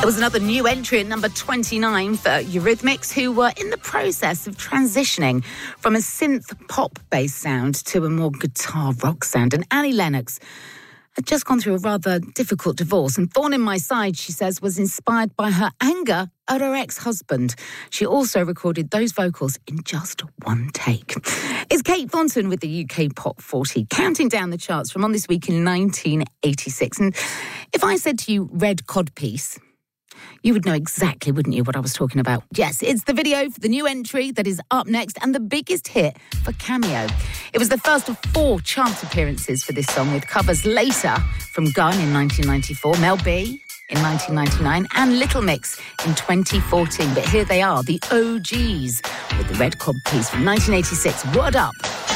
There was another new entry at number 29 for Eurythmics, who were in the process of transitioning from a synth pop-based sound to a more guitar rock sound. And Annie Lennox had just gone through a rather difficult divorce, and Thorn in My Side, she says, was inspired by her anger at her ex-husband. She also recorded those vocals in just one take. It's Kate Thornton with the UK Pop 40, counting down the charts from On This Week in 1986. And if I said to you Red Codpiece, you would know exactly, wouldn't you, what I was talking about? Yes, it's the video for the new entry that is up next and the biggest hit for Cameo. It was the first of 4 chart appearances for this song, with covers later from Gun in 1994, Mel B in 1999 and Little Mix in 2014. But here they are, the OGs, with the Red Codpiece from 1986, Word Up.